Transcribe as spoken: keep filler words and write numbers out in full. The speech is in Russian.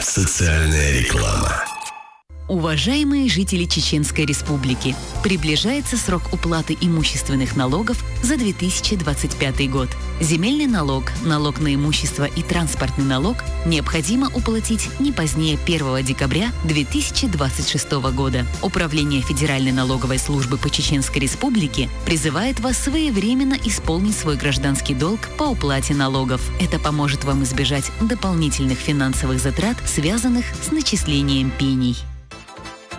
Социальная реклама. Уважаемые жители Чеченской Республики, приближается срок уплаты имущественных налогов за две тысячи двадцать пятый год. Земельный налог, налог на имущество и транспортный налог необходимо уплатить не позднее первого декабря две тысячи двадцать шестого года. Управление Федеральной налоговой службы по Чеченской Республике призывает вас своевременно исполнить свой гражданский долг по уплате налогов. Это поможет вам избежать дополнительных финансовых затрат, связанных с начислением пений.